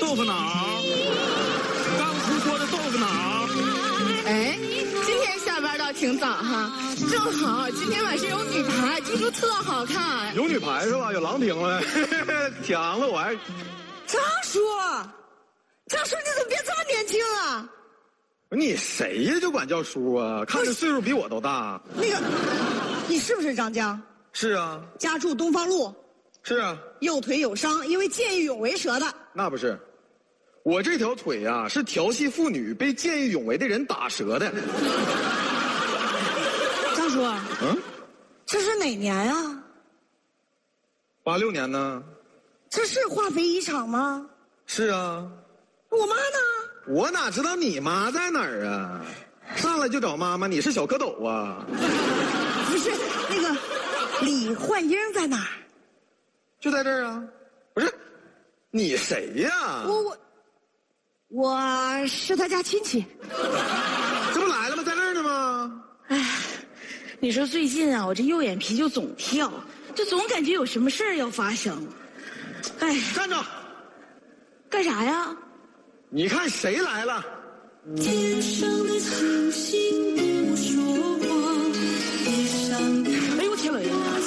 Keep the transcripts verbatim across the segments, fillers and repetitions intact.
豆腐脑，刚出锅的豆腐脑。 哎，今天下班倒挺早哈，正好今天晚上有女排，听说特好看。 有女排是吧？有郎平了，挺了我还。 张叔，张叔你怎么变这么年轻了？ 你谁呀？就管叫叔啊？看着岁数比我都大。 那个，你是不是张江？ 是啊。 家住东方路。 是啊。右腿有伤，因为见义勇为折的。 那不是，我这条腿呀、啊、是调戏妇女被见义勇为的人打折的。 张叔， 嗯， 这是哪年啊？ 八六年呢。 这是化肥一厂吗？ 是啊。 我妈呢？ 我哪知道你妈在哪儿啊？上来就找妈妈，你是小蝌蚪啊？ 不是，那个李焕英在哪儿？ 就在这儿啊。不是，你谁呀？ 我我我是他家亲戚。 这不来了吗？在那儿呢吗？ 哎，你说最近啊，我这右眼皮就总跳，就总感觉有什么事儿要发生。哎， 站着！ 干啥呀？ 你看谁来了？ 天上的星星不说话，地上的哎呦我天哪！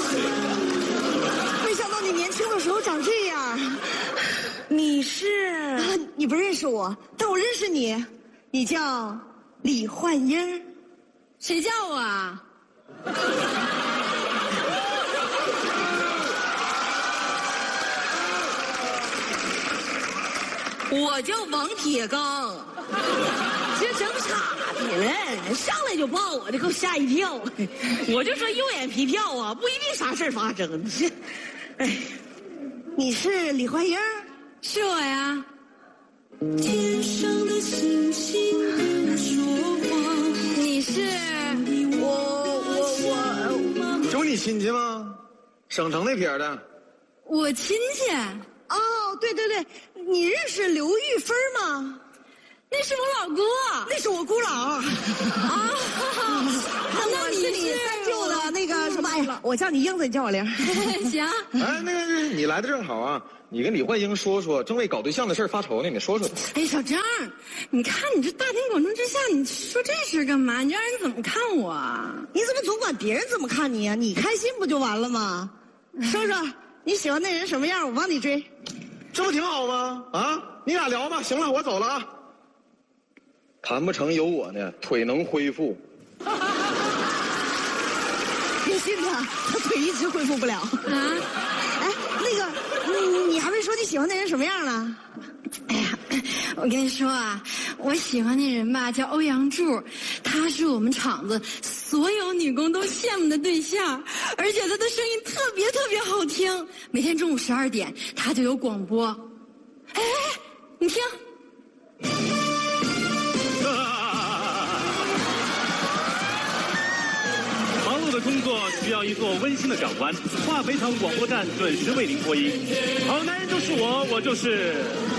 没想到你年轻的时候长这样。 你是、 啊？你不认识我，但我认识你。你叫李焕英。 谁叫我啊？我叫王铁刚。这整傻逼了，上来就抱我，这给我吓一跳。我就说右眼皮跳啊，不一定啥事发生。这，哎， 你是李焕英？ 是我呀。 天上的星星不说话。 你是我我我，就你亲戚吗？省城那撇的。 我亲戚。 哦，对对对，你认识刘玉芬吗？ 那是我老姑， 那是我姑姥。啊， 那你是你三舅的那个什么？哎呀，我叫你英子，你叫我玲。 行。 哎，那个你来的正好啊，你跟李焕英说说，正为搞对象的事发愁呢，你说说。 哎，小张，你看你这大庭广众之下，你说这事干嘛？你让人怎么看我啊？ 你怎么总管别人怎么看你啊？你开心不就完了吗？说说你喜欢那人什么样，我帮你追。 这不挺好吗？啊，你俩聊吧。行了，我走了啊。谈不成有我呢，腿能恢复。 别信他，他腿一直恢复不了。啊，哎，那个，你你还没说你喜欢那人什么样呢？ 哎呀，我跟你说啊，我喜欢那人吧，叫欧阳柱，他是我们厂子所有女工都羡慕的对象，而且他的声音特别特别好听，每天中午十二点他就有广播。哎，你听。 忙碌的工作需要一座温馨的港湾，化肥厂广播站准时为您播音。好男人就是我，我就是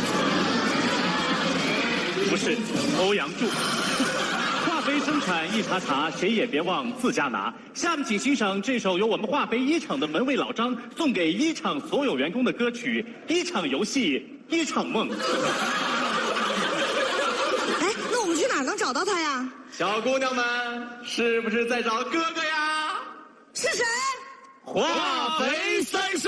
不是欧阳柱。化肥生产一茬茬，谁也别忘自家拿。下面请欣赏这首由我们化肥一厂的门卫老张送给一厂所有员工的歌曲《一场游戏一场梦》。 哎，那我们去哪儿能找到他呀？ 小姑娘们，是不是在找哥哥呀？ 是谁？ 化肥三少。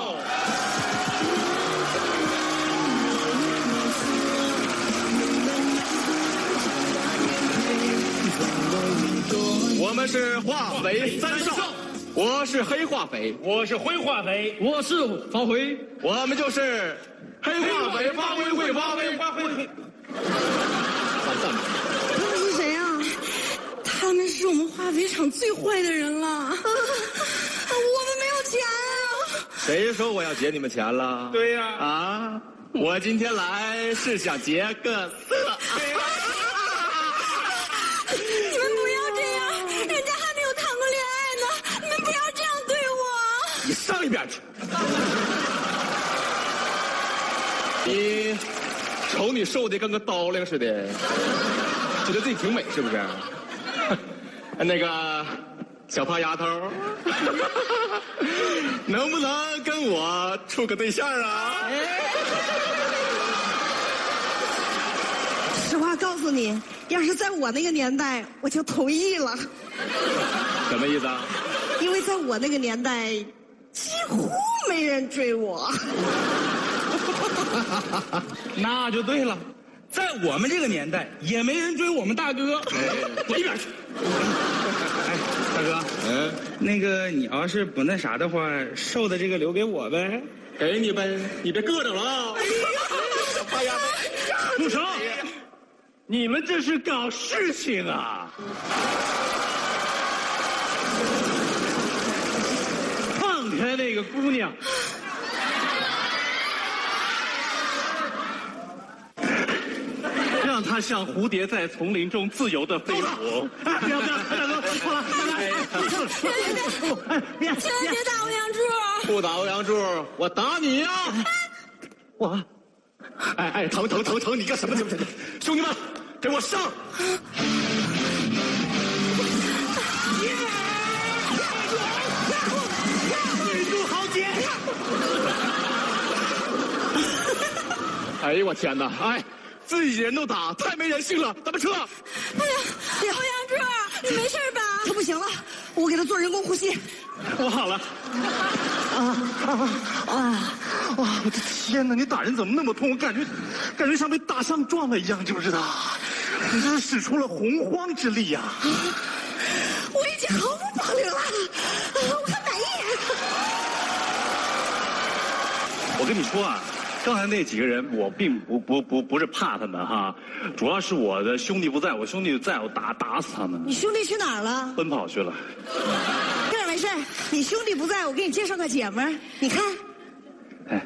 我们是化肥三少，我是黑化肥， 我是灰化肥， 我是方辉，我们就是黑化肥发灰会发灰发灰。完蛋了！ 他们是谁呀、啊？ 他们是我们化肥厂最坏的人了。啊，我们没有钱啊！ 谁说我要劫你们钱了？ 对呀、 啊，啊，我今天来是想劫个色。 你们不要这样，人家还没有谈过恋爱呢，你们不要这样对我。 你上一边去！你瞅你瘦的跟个刀令似的，觉得自己挺美是不是？那个小胖丫头，能不能跟我处个对象啊？ 诉你，要是在我那个年代，我就同意了。 什么意思啊？ 因为在我那个年代，几乎没人追我。 那就对了，在我们这个年代，也没人追我们大哥。 滚一边去！ 哎，大哥，嗯，那个你要是不那啥的话，瘦的这个留给我呗。 给你呗，你别硌着了啊！ 哎呀，住手！你们这是搞事情啊！放开那个姑娘！让她像蝴蝶在丛林中自由的飞舞。哎，不要不要，大哥，好了， 别别别！千万别打欧阳柱！ 不打欧阳柱，我打你呀！ 我， 哎哎，疼疼疼疼！你干什么去？兄弟们，给我上！ 女主豪杰！ 哎呦我天哪！哎，自己人都打，太没人性了！咱们撤！ 哎呀，欧阳柱，你没事吧？ 他不行了，我给他做人工呼吸。 我好了。啊啊啊！哇！我的天哪！你打人怎么那么痛？我感觉，感觉像被大象撞了一样，知不知道？你这是使出了洪荒之力呀！ 我已经毫无保留了，我很满意。 我跟你说啊，刚才那几个人，我并不不不不是怕他们哈，主要是我的兄弟不在，我兄弟在，我打打死他们。 你兄弟去哪儿了？ 奔跑去了。 这儿没事，你兄弟不在，我给你介绍个姐们儿，你看。 哎。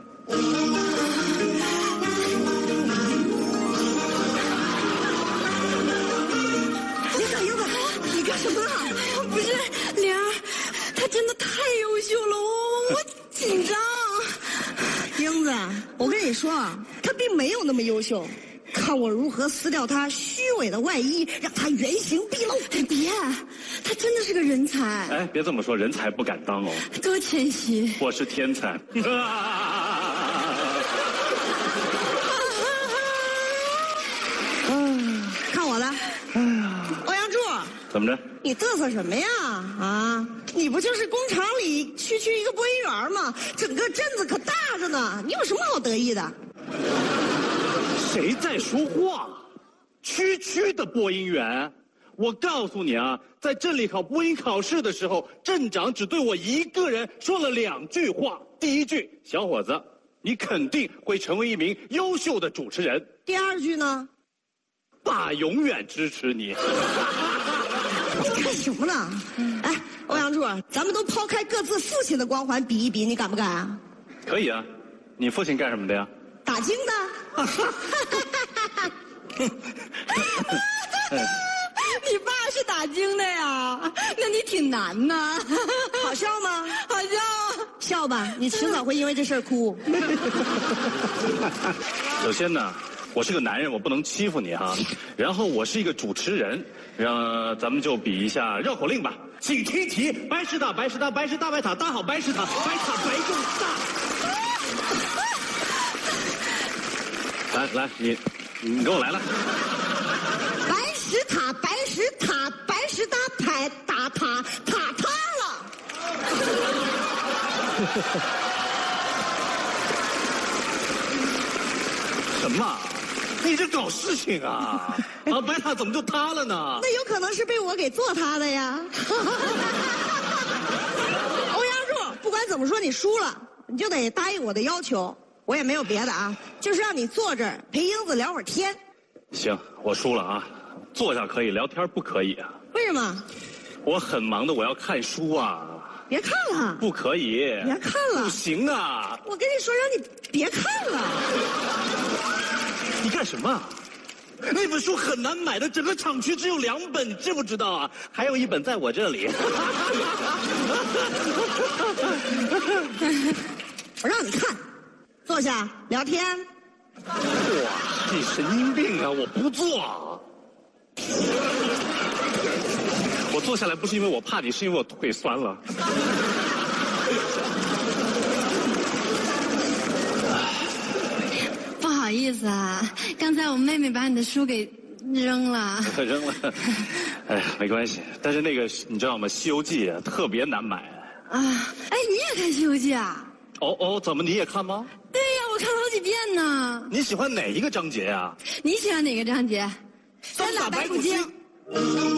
英子，英子，你干什么啊？ 不是莲儿，他真的太优秀了，我我紧张。 英子，我跟你说啊，他并没有那么优秀，看我如何撕掉他虚伪的外衣，让他原形毕露。 哎，别，他真的是个人才。 哎，别这么说，人才不敢当哦。 多谦虚。 我是天才。 看我的。欧阳柱， 怎么着？ 你嘚瑟什么呀？啊，你不就是工厂里区区一个播音员吗？整个镇子可大着呢，你有什么好得意的？ 谁在说话？区区的播音员？我告诉你啊，在镇里考播音考试的时候，镇长只对我一个人说了两句话。第一句，小伙子，你肯定会成为一名优秀的主持人。 第二句呢？ 爸永远支持你。 你干什么呢？哎，欧阳柱，咱们都抛开各自父亲的光环比一比，你敢不敢啊？ 可以啊，你父亲干什么的呀？ 打更的。 你爸是打更的呀？那你挺难呐。 好笑吗？ 好笑。 笑吧，你迟早会因为这事儿哭。 首先呢，我是个男人，我不能欺负你哈。然后我是一个主持人，让咱们就比一下绕口令吧。请听题：白石大，白石大，白石大白塔，大好白石塔，白塔白更大。来来，你你给我来了。 白石塔，白石塔，白石搭台打塔，塔塌了。 什么？你这搞事情啊！啊，白塔怎么就塌了呢？ 那有可能是被我给做塌的呀。欧阳柱，不管怎么说，你输了，你就得答应我的要求。我也没有别的啊，就是让你坐这儿陪英子聊会儿天。 行，我输了啊，坐下可以，聊天不可以啊。 为什么？ 我很忙的，我要看书啊。 别看了。 不可以。 别看了。 不行啊。 我跟你说，让你别看了。 你干什么？那本书很难买的，整个厂区只有两本，你知不知道啊？还有一本在我这里。 我让你看，坐下聊天。 哇，你神经病啊！我不坐。我坐下来不是因为我怕你，是因为我腿酸了。 不好意思啊，刚才我妹妹把你的书给扔了。 扔了。哎呀，没关系。但是那个你知道吗？《西游记》啊，特别难买。 啊，哎，你也看《西游记》啊？ 哦哦，怎么你也看吗？ 对呀，我看了好几遍呢。 你喜欢哪一个章节呀？ 你喜欢哪个章节？三打白骨精。